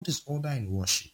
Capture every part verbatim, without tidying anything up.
What is order in worship?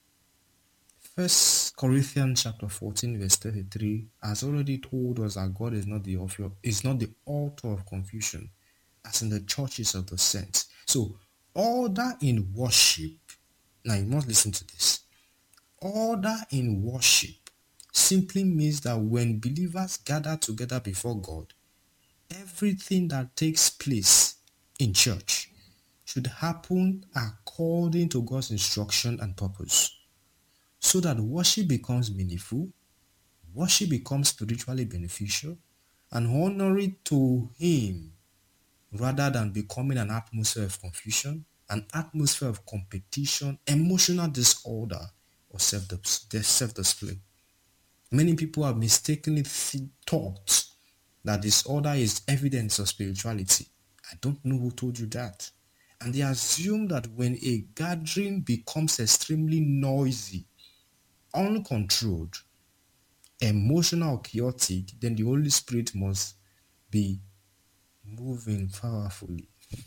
First Corinthians chapter fourteen, verse thirty-three has already told us that God is not the author, is not the author of confusion, as in the churches of the saints. So, order in worship. Now you must listen to this. Order in worship simply means that when believers gather together before God, everything that takes place in church should happen according to God's instruction and purpose, so that worship becomes meaningful, worship becomes spiritually beneficial, and honoring to Him rather than becoming an atmosphere of confusion, an atmosphere of competition, emotional disorder, or self-display. Many people have mistakenly thought that disorder is evidence of spirituality. I don't know who told you that. And they assume that when a gathering becomes extremely noisy, uncontrolled, emotional, or chaotic, then the Holy Spirit must be moving powerfully.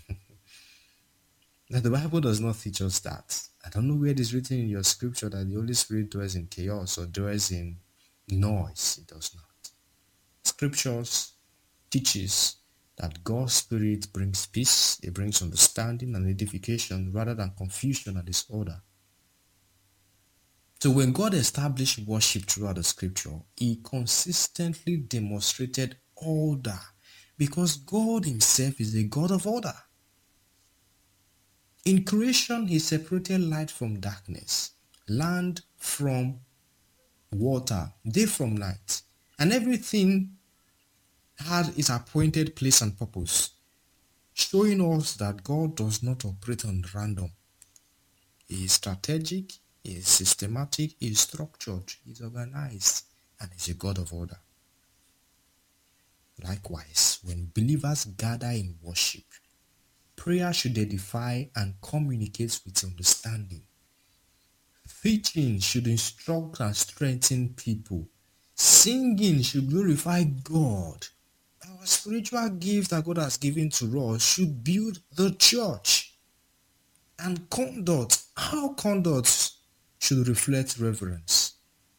Now, the Bible does not teach us that. I don't know where it is written in your scripture that the Holy Spirit dwells in chaos or dwells in noise. It does not. Scriptures teaches that God's Spirit brings peace, it brings understanding and edification rather than confusion and disorder. So when God established worship throughout the scripture, He consistently demonstrated order because God Himself is a God of order. In creation, He separated light from darkness, land from water, day from night, and everything had its appointed place and purpose, showing us that God does not operate on random. He is strategic, He is systematic, He is structured, He is organized, and He is a God of order. Likewise, when believers gather in worship, prayer should edify and communicate with understanding. Preaching should instruct and strengthen people. Singing should glorify God. Our spiritual gifts that God has given to us should build the church. And conduct, our conduct should reflect reverence.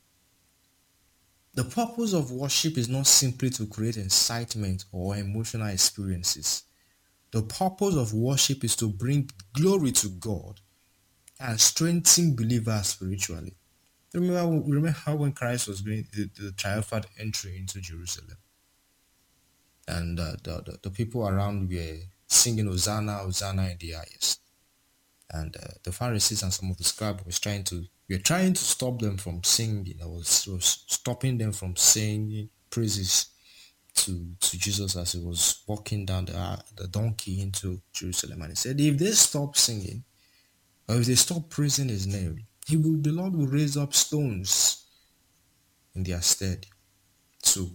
The purpose of worship is not simply to create excitement or emotional experiences. The purpose of worship is to bring glory to God and strengthen believers spiritually. Remember, remember how when Christ was going the, the triumphant entry into Jerusalem, and uh, the, the the people around were singing Hosanna, Hosanna in the highest, and uh, the Pharisees and some of the scribes was trying to were trying to stop them from singing. I was, was stopping them from singing praises to to Jesus as He was walking down the uh, the donkey into Jerusalem, and He said, if they stop singing, or if they stop praising His name, He will, the Lord will raise up stones in their stead. So,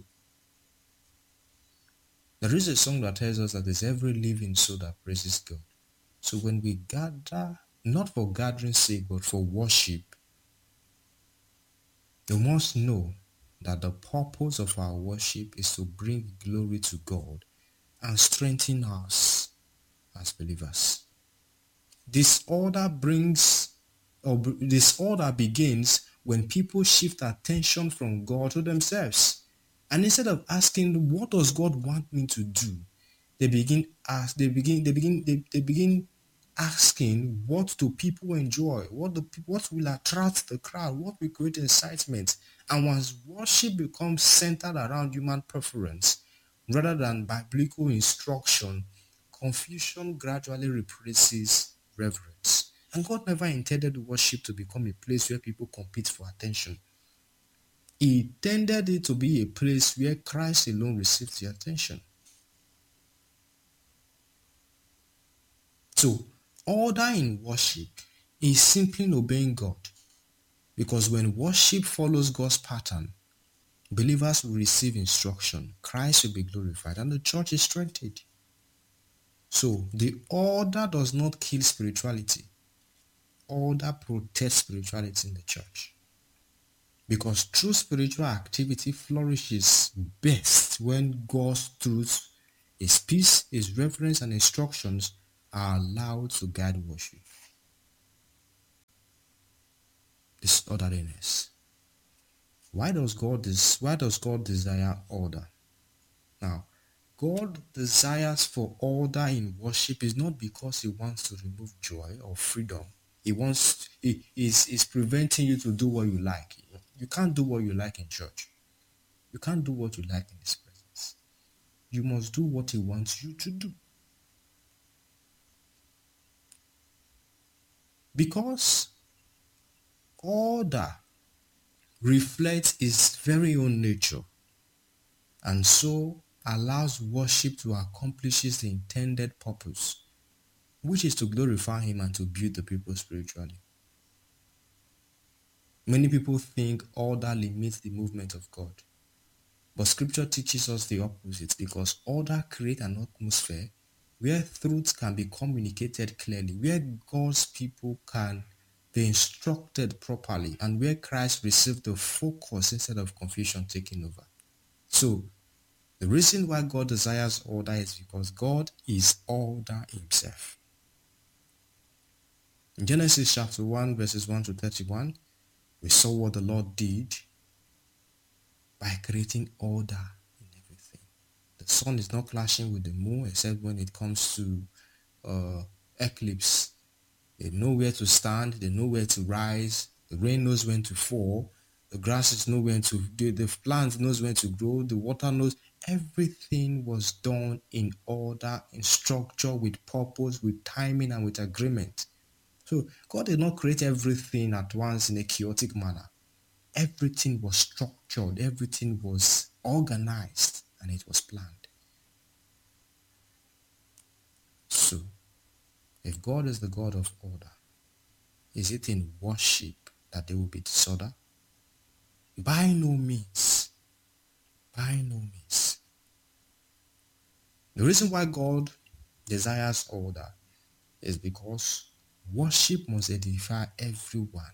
there is a song that tells us that there's every living soul that praises God. So when we gather, not for gathering's sake, but for worship, we must know that the purpose of our worship is to bring glory to God and strengthen us as believers. Disorder brings, or disorder begins when people shift attention from God to themselves. And instead of asking, what does God want me to do? They begin ask, they begin, they begin, they, they begin asking, what do people enjoy? What do what will attract the crowd? What will create excitement? And once worship becomes centered around human preference rather than biblical instruction, confusion gradually replaces reverence. And God never intended worship to become a place where people compete for attention. He intended it to be a place where Christ alone receives the attention. So, order in worship is simply obeying God. Because when worship follows God's pattern, believers will receive instruction, Christ will be glorified, and the church is strengthened. So, the order does not kill spirituality. Order protects spirituality in the church. Because true spiritual activity flourishes best when God's truth, His peace, His reverence, and instructions are allowed to guide worship. disorderliness. Why does God this why does God desire order? Now, God desires for order in worship is not because he wants to remove joy or freedom. He wants he is is preventing you to do what you like. You can't do what you like in church. You can't do what you like in his presence. You must do what he wants you to do. Because order reflects his very own nature and so allows worship to accomplish its intended purpose, which is to glorify him and to build the people spiritually. Many people think order limits the movement of God, but scripture teaches us the opposite because order creates an atmosphere where truth can be communicated clearly, where God's people can be instructed properly, and where Christ received the focus instead of confusion taking over. So, the reason why God desires order is because God is order himself. In Genesis chapter one, verses one to thirty-one, we saw what the Lord did by creating order in everything. The sun is not clashing with the moon except when it comes to uh, eclipse. They know where to stand, they know where to rise, the rain knows when to fall, the grasses know when to, the, the plant knows when to grow, the water knows. Everything was done in order, in structure, with purpose, with timing, and with agreement. So God did not create everything at once in a chaotic manner. Everything was structured, everything was organized, and it was planned. So, if God is the God of order, is it in worship that there will be disorder? By no means. By no means. The reason why God desires order is because worship must edify everyone.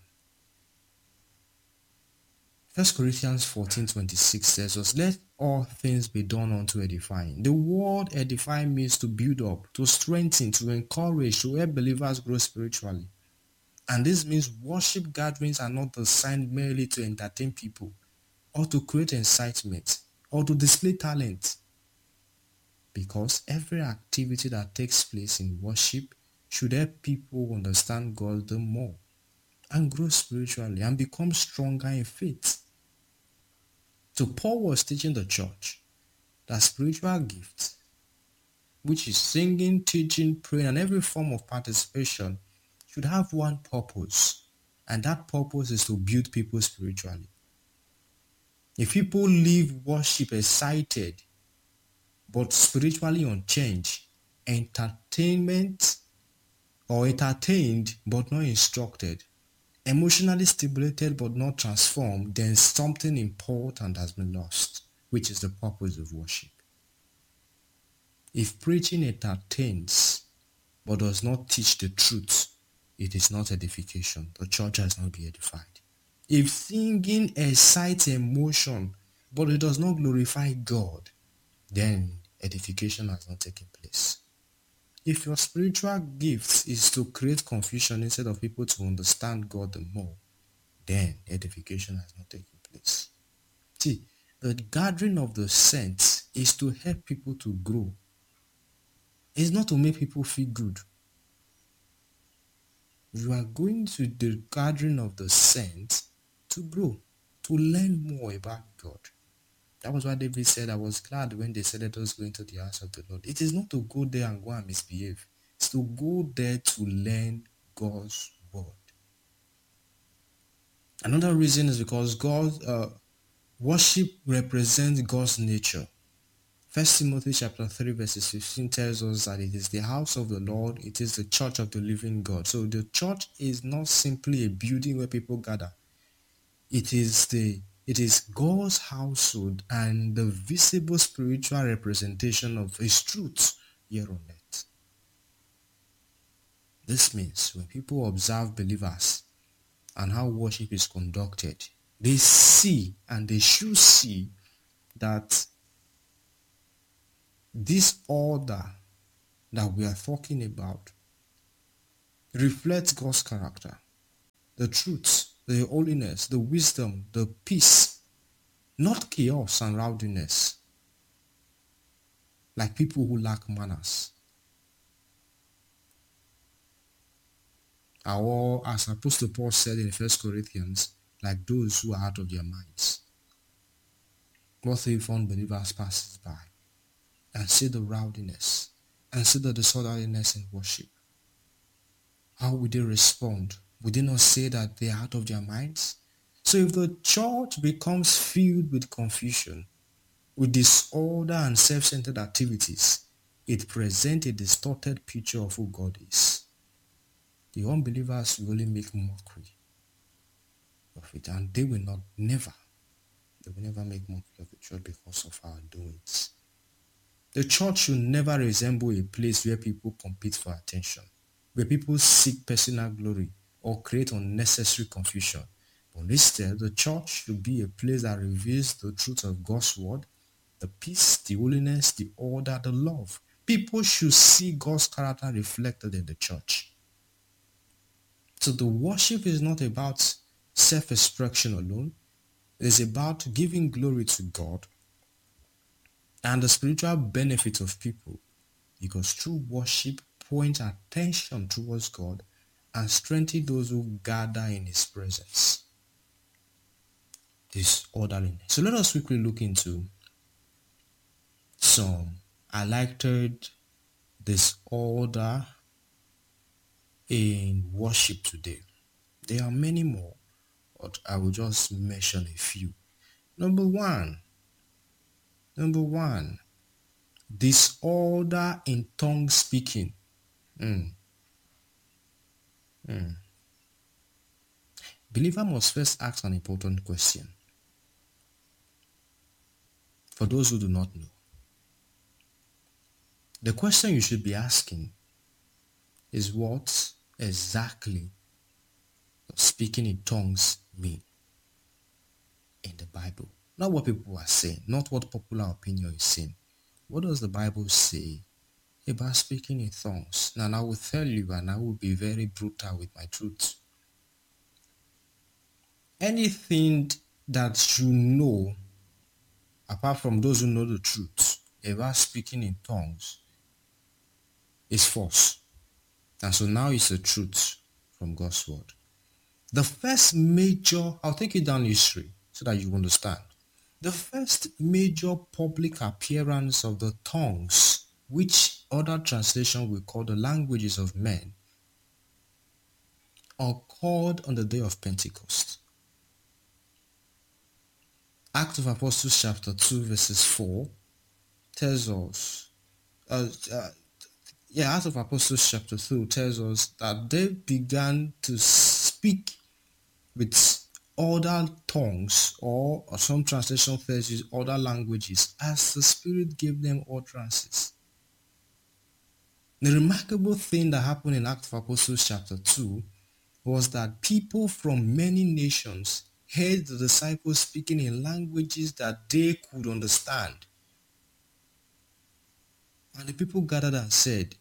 First Corinthians fourteen twenty-six says us, let all things be done unto edifying. The word edify means to build up, to strengthen, to encourage, to help believers grow spiritually. And this means worship gatherings are not designed merely to entertain people or to create excitement or to display talent. Because every activity that takes place in worship should help people understand God the more and grow spiritually and become stronger in faith. So Paul was teaching the church that spiritual gifts, which is singing, teaching, praying, and every form of participation, should have one purpose, and that purpose is to build people spiritually. If people leave worship excited but spiritually unchanged, entertainment or entertained but not instructed, emotionally stimulated but not transformed, then something important has been lost, which is the purpose of worship. If preaching entertains but does not teach the truth, it is not edification. The church has not been edified. If singing excites emotion but it does not glorify God, then edification has not taken place. If your spiritual gift is to create confusion instead of people to understand God the more, then edification has not taken place. See, the gathering of the saints is to help people to grow. It's not to make people feel good. You are going to the gathering of the saints to grow, to learn more about God. That was why David said, I was glad when they said, let us go into the house of the Lord. It is not to go there and go and misbehave. It's to go there to learn God's word. Another reason is because God, uh, worship represents God's nature. First Timothy chapter three verses fifteen tells us that it is the house of the Lord, it is the church of the living God. So the church is not simply a building where people gather. It is the it is God's household and the visible spiritual representation of his truth here on earth. This means when people observe believers and how worship is conducted, they see and they should see that this order that we are talking about reflects God's character, the truth, the holiness, the wisdom, the peace, not chaos and rowdiness, like people who lack manners. Or, as Apostle Paul said in First Corinthians, like those who are out of their minds. What if unbelievers passes by and see the rowdiness and see the disorderliness in worship? How would they respond? Would they not say that they are out of their minds? So if the church becomes filled with confusion, with disorder and self-centered activities, it presents a distorted picture of who God is. The unbelievers will only make mockery of it, and they will not, never, they will never make mockery of the church because of our doings. The church should never resemble a place where people compete for attention, where people seek personal glory or create unnecessary confusion. But instead, the church should be a place that reveals the truth of God's word, the peace, the holiness, the order, the love. People should see God's character reflected in the church. So the worship is not about self-expression alone. It is about giving glory to God and the spiritual benefit of people, because true worship points attention towards God and strengthens those who gather in His presence. This orderliness. So let us quickly look into some highlighted disorder in worship today. There are many more, but I will just mention a few. Number one, number one, disorder in tongue speaking. Mm. Mm. Believer must first ask an important question. For those who do not know, the question you should be asking is, what exactly does speaking in tongues mean in the Bible? Not what people are saying, not what popular opinion is saying. What does the Bible say about speaking in tongues? Now, I will tell you, and I will be very brutal with my truth. Anything that you know, apart from those who know the truth about speaking in tongues, is false. And so now it's the truth from God's word. The first major, I'll take you down history so that you understand. The first major public appearance of the tongues, which other translation will call the languages of men, occurred on the day of Pentecost. Acts of Apostles chapter two verses four tells us, uh, uh, yeah, Acts of Apostles chapter two tells us that they began to speak with other tongues, or, or some translation says other languages, as the Spirit gave them utterances. The remarkable thing that happened in Acts of Apostles chapter two was that people from many nations heard the disciples speaking in languages that they could understand. And the people gathered and said,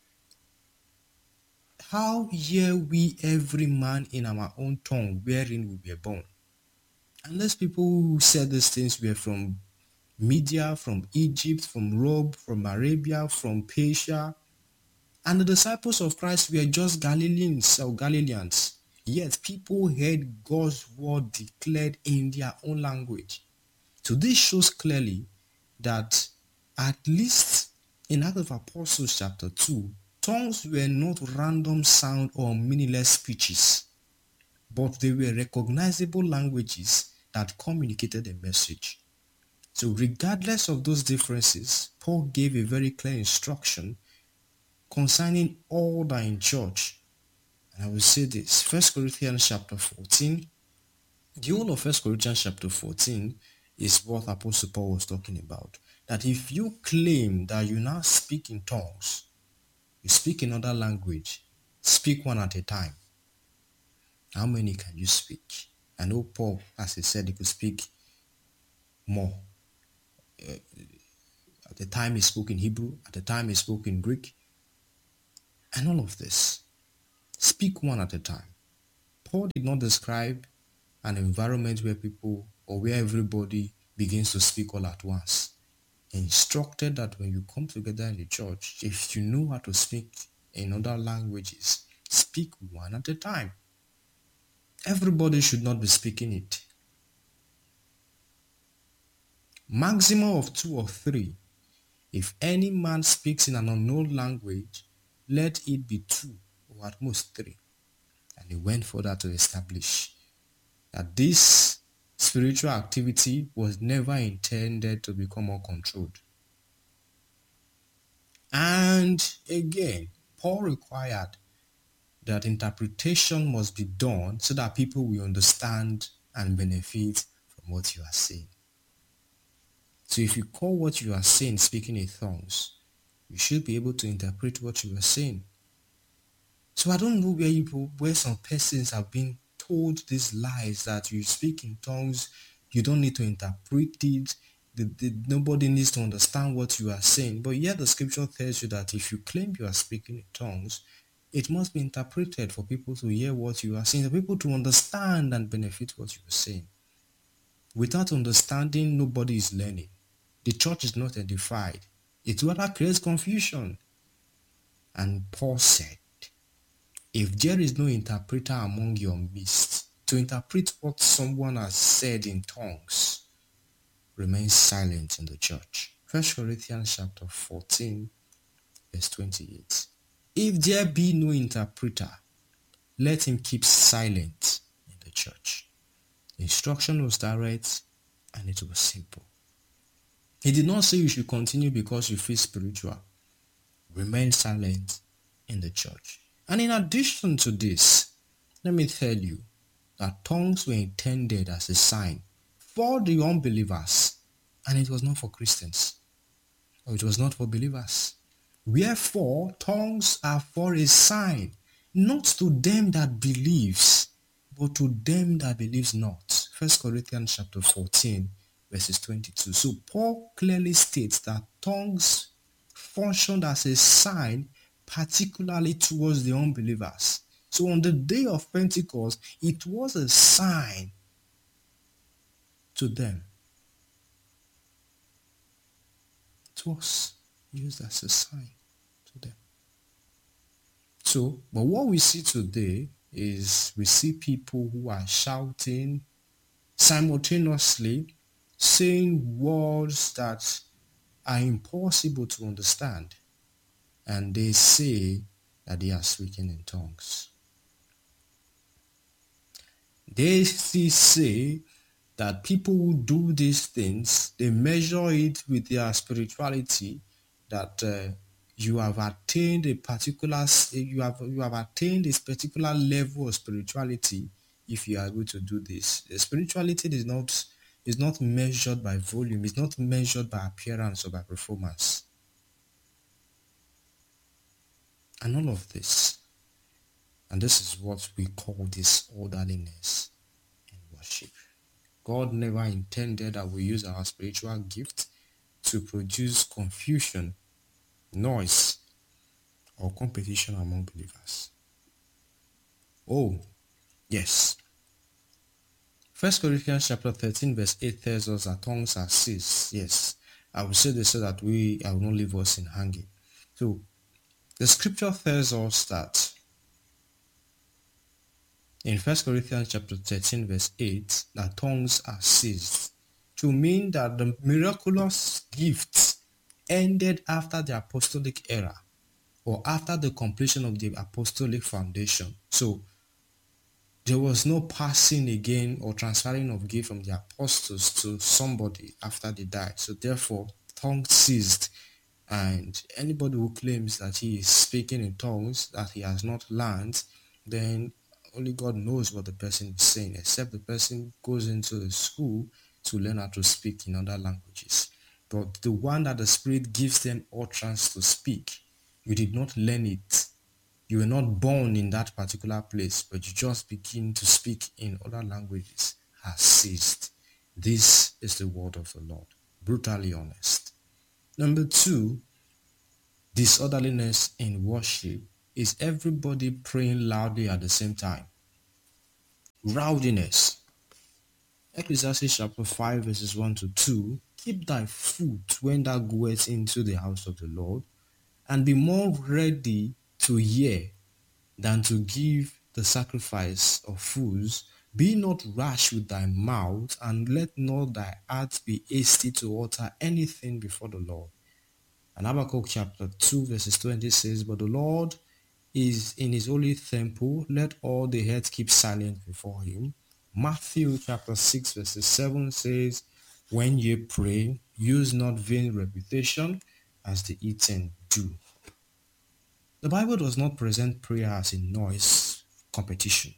"How hear we every man in our own tongue wherein we were born?" And those people who said these things were from Media, from Egypt, from Rome, from Arabia, from Persia. And the disciples of Christ were just Galileans or Galileans. Yet people heard God's word declared in their own language. So this shows clearly that, at least in Acts of Apostles chapter two, tongues were not random sound or meaningless speeches, but they were recognizable languages that communicated a message. So regardless of those differences, Paul gave a very clear instruction concerning order in church. And I will say this, First Corinthians chapter fourteen, the whole of First Corinthians chapter fourteen is what Apostle Paul was talking about. That if you claim that you now speak in tongues, you speak in other language, speak one at a time. How many can you speak? I know Paul, as he said, he could speak more. Uh, at the time he spoke in Hebrew, at the time he spoke in Greek, and all of this. Speak one at a time. Paul did not describe an environment where people or where everybody begins to speak all at once. Instructed that when you come together in the church, if you know how to speak in other languages, speak one at a time. Everybody should not be speaking it. Maximum of two or three. If any man speaks in an unknown language, let it be two or at most three. And he went further to establish that this spiritual activity was never intended to become uncontrolled. And again, Paul required that interpretation must be done so that people will understand and benefit from what you are saying. So if you call what you are saying speaking in tongues, you should be able to interpret what you are saying. So I don't know where you, where some persons have been told these lies that you speak in tongues, you don't need to interpret it, the, the, nobody needs to understand what you are saying. But yet the scripture tells you that if you claim you are speaking in tongues, it must be interpreted for people to hear what you are saying, for people to understand and benefit what you are saying. Without understanding, nobody is learning. The church is not edified. It rather creates confusion. And Paul said, if there is no interpreter among your midst to interpret what someone has said in tongues, remain silent in the church. First Corinthians chapter fourteen, verse twenty-eight. If there be no interpreter, let him keep silent in the church. The instruction was direct and it was simple. He did not say you should continue because you feel spiritual. Remain silent in the church. And in addition to this, let me tell you that tongues were intended as a sign for the unbelievers, and it was not for Christians, or it was not for believers. Wherefore, tongues are for a sign, not to them that believes, but to them that believes not. First Corinthians chapter fourteen, verses twenty-two. So Paul clearly states that tongues functioned as a sign, particularly towards the unbelievers. So on the day of Pentecost, it was a sign to them. It was used as a sign to them. So, but what we see today is we see people who are shouting simultaneously, saying words that are impossible to understand, and they say that they are speaking in tongues. They still say that people who do these things, they measure it with their spirituality, that uh, you have attained a particular, you have you have attained a particular level of spirituality if you are able to do this. The spirituality is not is not measured by volume, it's not measured by appearance or by performance. And all of this, and this is what we call disorderliness in worship. God never intended that we use our spiritual gift to produce confusion, noise, or competition among believers. Oh, yes. First Corinthians chapter thirteen, verse eight tells us that tongues are seized. Yes, I will say this so that we I will not leave us in hanging. So, the scripture tells us that in First Corinthians chapter thirteen, verse eight, that tongues are seized, to mean that the miraculous gifts ended after the apostolic era, or after the completion of the apostolic foundation. So there was no passing again or transferring of gift from the apostles to somebody after they died. So therefore, tongues ceased, and anybody who claims that he is speaking in tongues that he has not learned, then only God knows what the person is saying, except the person goes into the school to learn how to speak in other languages. But the one that the Spirit gives them utterance to speak, you did not learn it. You were not born in that particular place, but you just begin to speak in other languages, has ceased. This is the word of the Lord. Brutally honest. Number two, disorderliness in worship is everybody praying loudly at the same time. Rowdiness. Ecclesiastes chapter five, verses one to two, keep thy foot when thou goest into the house of the Lord, and be more ready to hear than to give the sacrifice of fools. Be not rash with thy mouth, and let not thy heart be hasty to utter anything before the Lord. And Habakkuk chapter two, verses twenty says, But the Lord is in his holy temple, let all the earth keep silent before him. Matthew chapter six, verses seven says, When ye pray, use not vain repetition as the heathen do. The Bible does not present prayer as a noise competition,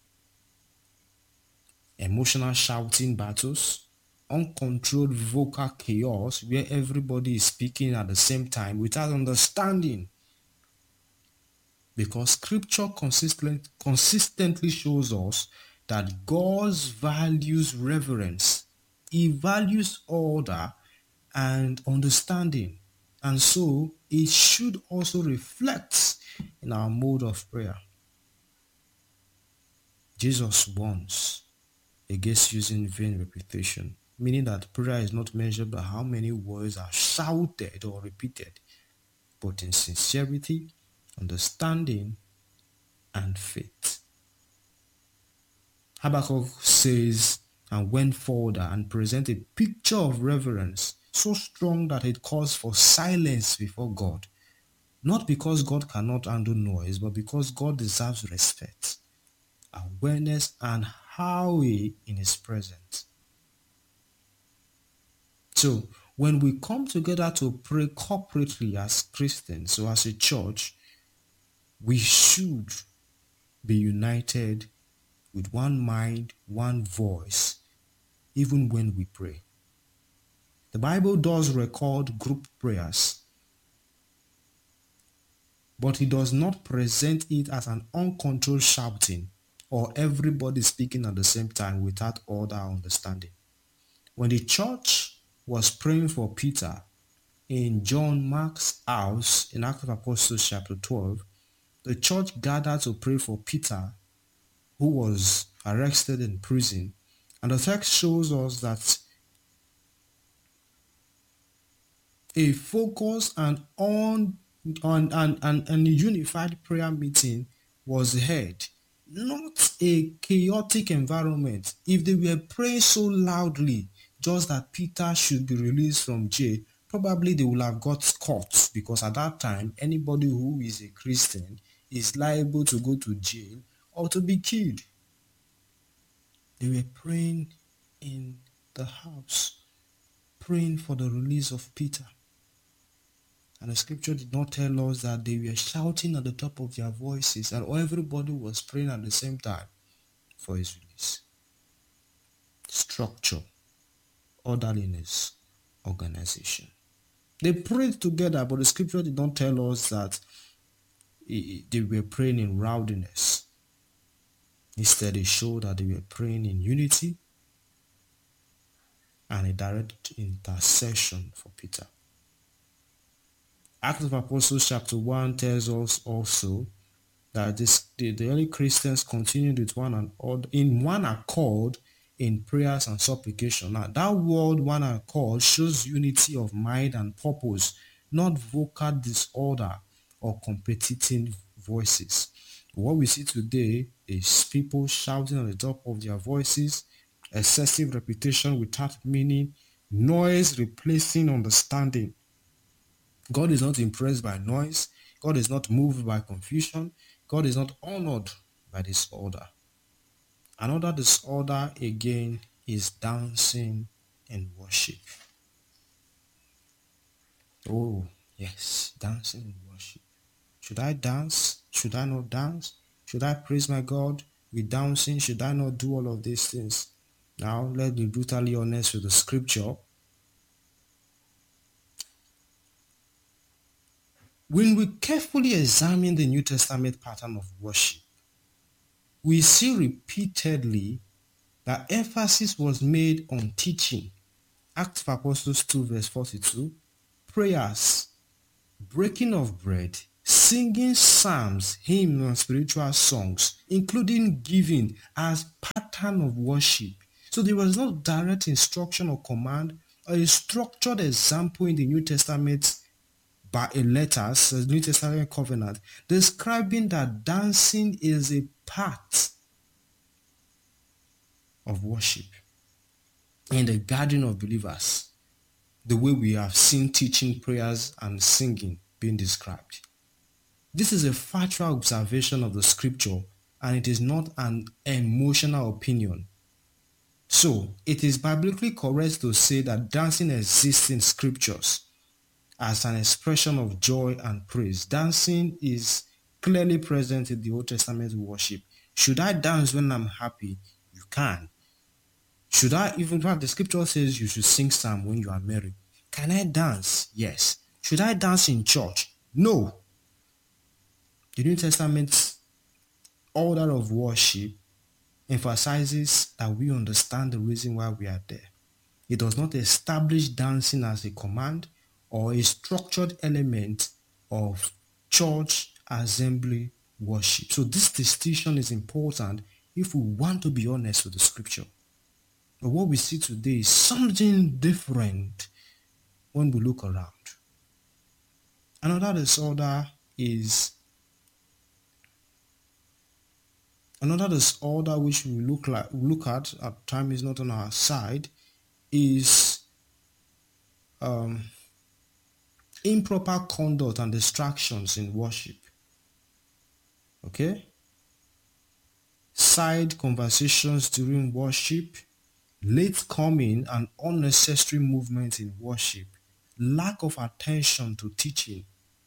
emotional shouting battles, uncontrolled vocal chaos where everybody is speaking at the same time without understanding. Because scripture consistent, consistently shows us that God values reverence. He values order and understanding. And so it should also reflect in our mode of prayer. Jesus warns against using vain repetition, meaning that prayer is not measured by how many words are shouted or repeated, but in sincerity, understanding, and faith. Habakkuk says and went forward and presented a picture of reverence so strong that it calls for silence before God. Not because God cannot handle noise, but because God deserves respect, awareness, and Yahweh in his presence. So, when we come together to pray corporately as Christians or as a church, we should be united with one mind, one voice, even when we pray. The Bible does record group prayers, but it does not present it as an uncontrolled shouting or everybody speaking at the same time without order or understanding. When the church was praying for Peter in John Mark's house in Acts of Apostles chapter twelve, the church gathered to pray for Peter, who was arrested in prison. And the text shows us that a focused and on, on and, and, and unified prayer meeting was held, not a chaotic environment. If they were praying so loudly just that Peter should be released from jail, probably they would have got caught, because at that time anybody who is a Christian is liable to go to jail or to be killed. They were praying in the house, praying for the release of Peter. And the scripture did not tell us that they were shouting at the top of their voices and everybody was praying at the same time for his release. Structure, orderliness, organization. They prayed together, but the scripture did not tell us that they were praying in rowdiness. Instead, it showed that they were praying in unity and a direct intercession for Peter. Acts of Apostles chapter one tells us also that this, the, the early Christians continued with one and in one accord in prayers and supplication. Now, that word one accord shows unity of mind and purpose, not vocal disorder or competing voices. What we see today is people shouting at the top of their voices, excessive repetition without meaning, noise replacing understanding. God is not impressed by noise. God is not moved by confusion. God is not honored by disorder. Another disorder again is dancing in worship. Oh, yes, dancing in worship. Should I dance? Should I not dance? Should I praise my God with dancing? Should I not do all of these things? Now, let's be brutally honest with the scripture. When we carefully examine the New Testament pattern of worship, we see repeatedly that emphasis was made on teaching. Acts of Apostles two verse forty-two, prayers, breaking of bread, singing psalms, hymns, and spiritual songs, including giving as pattern of worship. So there was no direct instruction or command or a structured example in the New Testament by a letters, a New Testament covenant, describing that dancing is a part of worship in the gathering of believers, the way we have seen teaching, prayers, and singing being described. This is a factual observation of the scripture, and it is not an emotional opinion. So, it is biblically correct to say that dancing exists in scriptures as an expression of joy and praise. Dancing is clearly present in the Old Testament worship. Should I dance when I'm happy? You can. Should I, even in fact, the scripture says you should sing psalm when you are merry. Can I dance? Yes. Should I dance in church? No. The New Testament order of worship emphasizes that we understand the reason why we are there. It does not establish dancing as a command or a structured element of church assembly worship. So this distinction is important if we want to be honest with the scripture. But what we see today is something different when we look around. Another disorder is another disorder which we look like look at at time is not on our side is um, improper conduct and distractions in worship. Okay? Side conversations during worship, late coming and unnecessary movement in worship, lack of attention to teaching,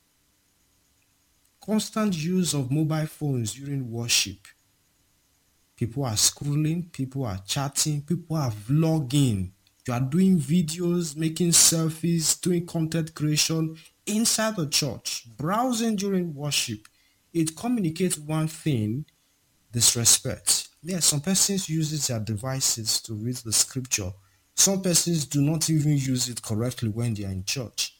constant use of mobile phones during worship. People are scrolling, people are chatting, people are vlogging. You are doing videos, making selfies, doing content creation inside the church, browsing during worship. It communicates one thing: disrespect. Yes, some persons use their devices to read the scripture. Some persons do not even use it correctly when they are in church.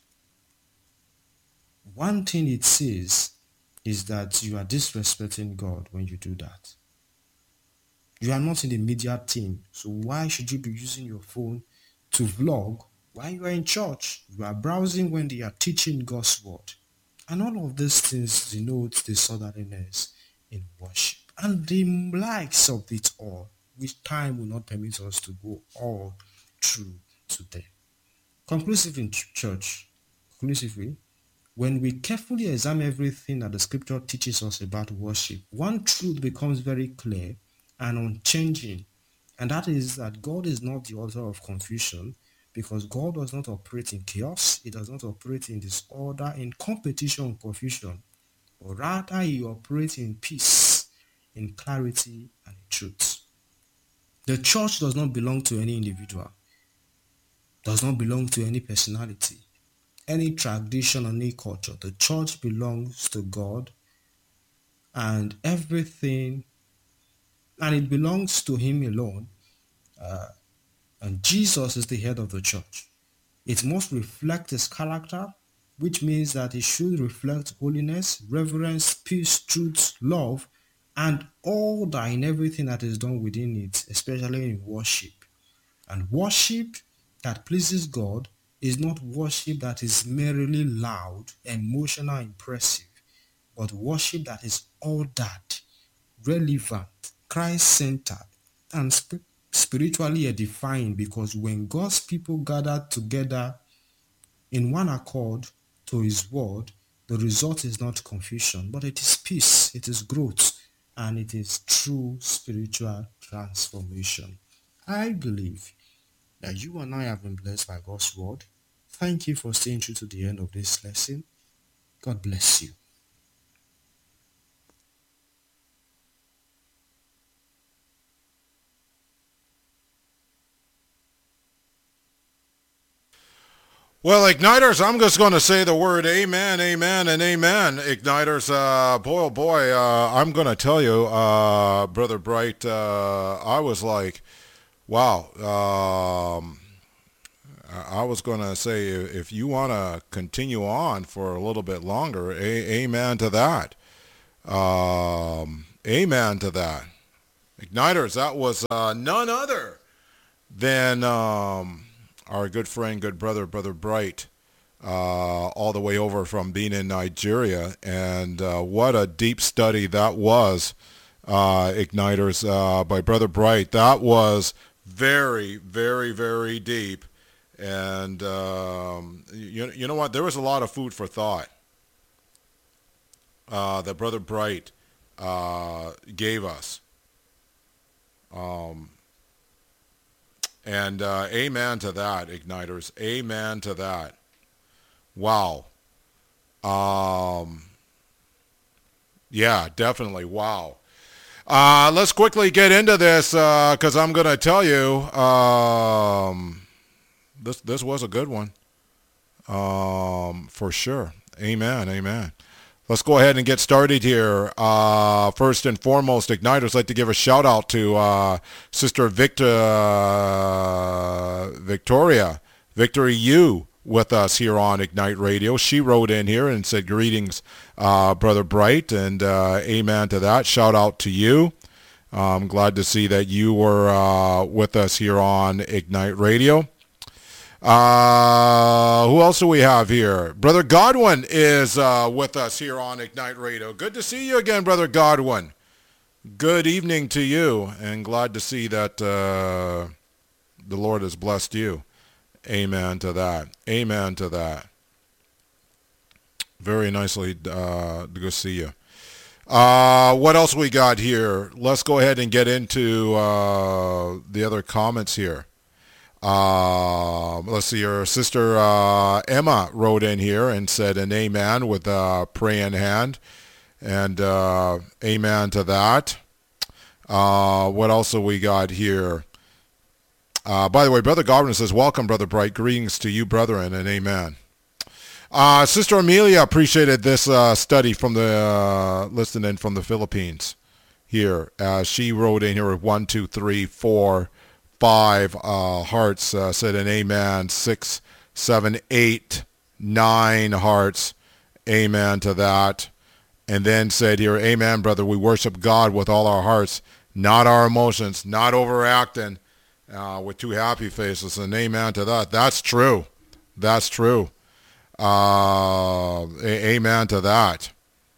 One thing it says is that you are disrespecting God when you do that. You are not in the media team, so why should you be using your phone to vlog while you are in church? You are browsing when they are teaching God's word. And all of these things denote disorderliness in worship. And the likes of it all, which time will not permit us to go all through today. Conclusive in church, conclusively, when we carefully examine everything that the scripture teaches us about worship, one truth becomes very clear and unchanging, and that is that God is not the author of confusion, because God does not operate in chaos. He does not operate in disorder, in competition, confusion, but rather he operates in peace, in clarity, and in truth. The church does not belong to any individual, does not belong to any personality, any tradition, or any culture. The church belongs to God, and everything, and it belongs to him alone. Uh, and Jesus is the head of the church. It must reflect his character, which means that it should reflect holiness, reverence, peace, truth, love, and all that in everything that is done within it, especially in worship. And worship that pleases God is not worship that is merely loud, emotional, impressive, but worship that is ordered, relevant, Christ-centered, and sp- spiritually edifying, because when God's people gather together in one accord to his word, the result is not confusion, but it is peace, it is growth, and it is true spiritual transformation. I believe that you and I have been blessed by God's word. Thank you for staying true to the end of this lesson. God bless you. Well, Igniters, I'm just going to say the word amen, amen, and amen. Igniters, uh, boy, oh boy, uh, I'm going to tell you, uh, Brother Bright, uh, I was like, wow. Um, I was going to say, if you want to continue on for a little bit longer, a- amen to that. Um, amen to that. Igniters, that was uh, none other then um, our good friend, good brother, Brother Bright, uh, all the way over from being in Nigeria. And uh, what a deep study that was, uh, Igniters, uh, by Brother Bright. That was very, very, very deep. And um, you, you know what? There was a lot of food for thought uh, that Brother Bright uh, gave us. Um, and uh, amen to that, Igniters. Amen to that. Wow. Um, yeah, definitely. Wow. Uh, let's quickly get into this because uh, I'm going to tell you um, this this was a good one um, for sure. Amen. Amen. Let's go ahead and get started here. Uh, first and foremost, Igniters, I'd like to give a shout out to uh, Sister Victor, uh, Victoria, Victory U with us here on Ignite Radio. She wrote in here and said, greetings, uh, Brother Bright, and uh, amen to that. Shout out to you. I'm glad to see that you were uh, with us here on Ignite Radio. Uh, who else do we have here? Brother Godwin is uh, with us here on Ignite Radio. Good to see you again, Brother Godwin. Good evening to you, and glad to see that uh, the Lord has blessed you. Amen to that. Amen to that. Very nicely uh, to go see you. Uh, what else we got here? Let's go ahead and get into uh, the other comments here. Uh, let's see, your sister uh, Emma wrote in here and said an amen with a praying hand. And uh, amen to that. Uh, what else have we got here? Uh, by the way, Brother Godwin says, welcome, Brother Bright. Greetings to you, brethren, and amen. Uh, Sister Amelia appreciated this uh, study from the, uh, listening from the Philippines here. Uh, she wrote in here with one, two, three, four, five uh, hearts, uh, said an amen. Six, seven, eight, nine hearts. Amen to that. And then said here, amen, brother, we worship God with all our hearts, not our emotions, not overacting. Uh, with two happy faces, and amen to that. That's true. That's true. Uh, a- amen to that.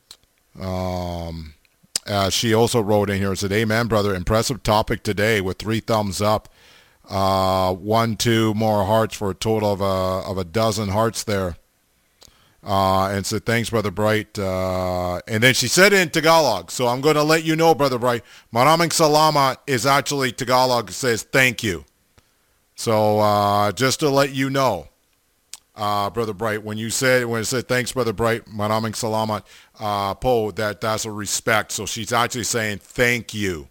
Um, uh, she also wrote in here and said, amen, brother. Impressive topic today with three thumbs up. Uh, one, two more hearts for a total of a, of a dozen hearts there. Uh, and said, thanks, Brother Bright. Uh, and then she said it in Tagalog. So I'm going to let you know, Brother Bright, maraming salamat is actually Tagalog, says thank you. So uh, just to let you know, uh, Brother Bright, when you said, when it said thanks, Brother Bright, maraming salamat, uh, po, that, that's a respect. So she's actually saying thank you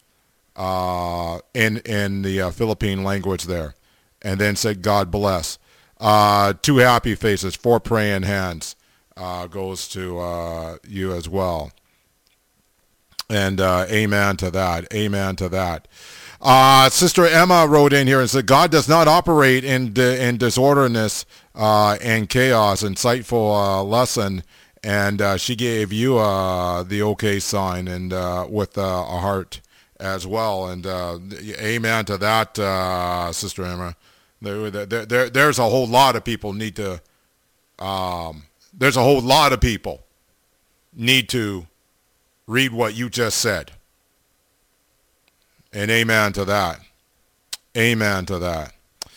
uh, in, in the uh, Philippine language there. And then said, God bless. Uh, two happy faces, four praying hands uh, goes to uh, you as well. And uh, amen to that. Amen to that. Uh, Sister Emma wrote in here and said, God does not operate in di- in disorderness uh, and chaos. Insightful uh, lesson. And uh, she gave you uh, the okay sign and uh, with uh, a heart as well. And uh, amen to that, uh, Sister Emma. There, there, there, there's a whole lot of people need to, um, there's a whole lot of people need to read what you just said. And amen to that. Amen to that.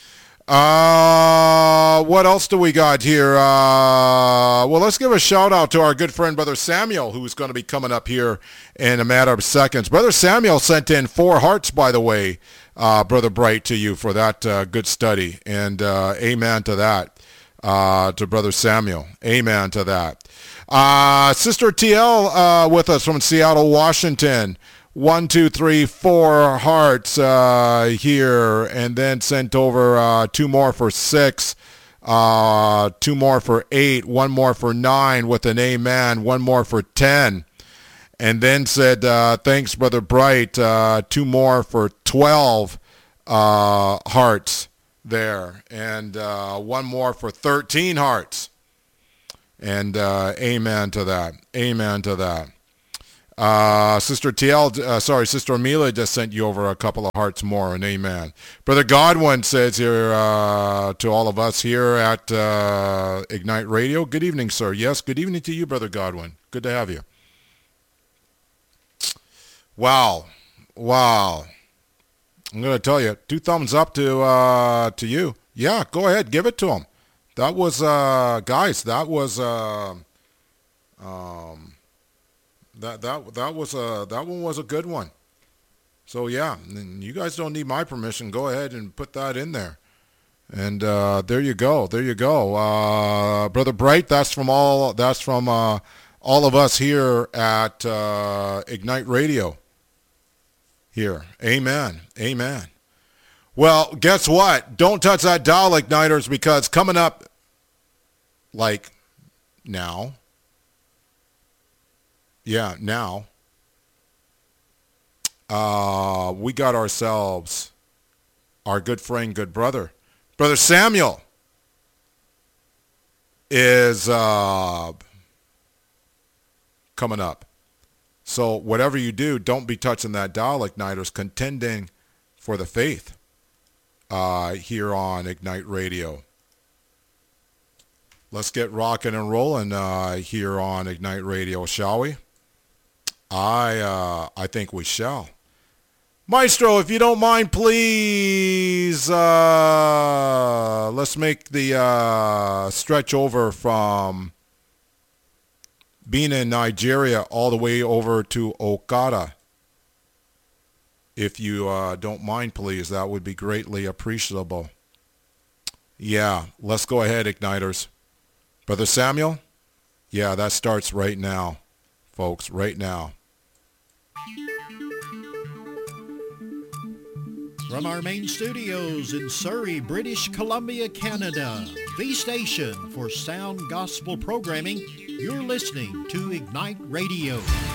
Uh, what else do we got here? Uh, well, let's give a shout out to our good friend, Brother Samuel, who's going to be coming up here in a matter of seconds. Brother Samuel sent in four hearts, by the way, uh, Brother Bright, to you for that uh, good study. And uh, amen to that, uh, to Brother Samuel. Amen to that. Uh, Sister T L uh, with us from Seattle, Washington. One, two, three, four hearts uh, here, and then sent over uh, two more for six, uh, two more for eight, one more for nine with an amen, one more for ten, and then said, uh, thanks, Brother Bright, uh, two more for twelve uh, hearts there, and uh, one more for thirteen hearts, and uh, amen to that, amen to that. Uh, Sister T L, uh, sorry, Sister Amelia just sent you over a couple of hearts more, and amen. Brother Godwin says here uh, to all of us here at uh, Ignite Radio, good evening, sir. Yes, good evening to you, Brother Godwin. Good to have you. Wow. Wow. I'm going to tell you, two thumbs up to uh, to you. Yeah, go ahead, give it to him. That was, uh, guys, that was... Uh, um, That that that was a that one was a good one. So yeah, you guys don't need my permission. Go ahead and put that in there. And uh, there you go. There you go, uh, Brother Bright. That's from all. That's from uh, all of us here at uh, Ignite Radio. Here, amen, amen. Well, guess what? Don't touch that dial, Igniters, because coming up, like now. Yeah, now, uh, we got ourselves our good friend, good brother. Brother Samuel is uh, coming up. So whatever you do, don't be touching that dial, Igniters, contending for the faith uh, here on Ignite Radio. Let's get rocking and rolling uh, here on Ignite Radio, shall we? I uh, I think we shall. Maestro, if you don't mind, please, uh, let's make the uh, stretch over from being in Nigeria all the way over to Okada. If you uh, don't mind, please, that would be greatly appreciable. Yeah, let's go ahead, Igniters. Brother Samuel? Yeah, that starts right now, folks, right now. From our main studios in Surrey, British Columbia, Canada, the station for sound gospel programming, you're listening to Ignite Radio.